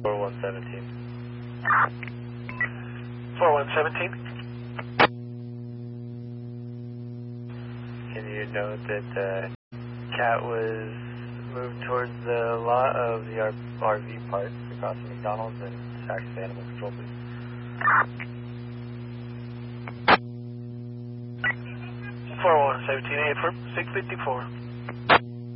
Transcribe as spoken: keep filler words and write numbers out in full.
four one seventeen. four one seventeen. Can you note that uh, Cat was moved towards the lot of the R V park across from McDonald's and access animal control, please? four one seventeen, A for six fifty-four.